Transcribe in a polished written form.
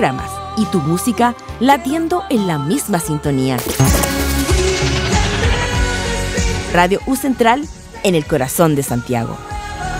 programas y tu música latiendo en la misma sintonía. Radio U Central en el corazón de Santiago.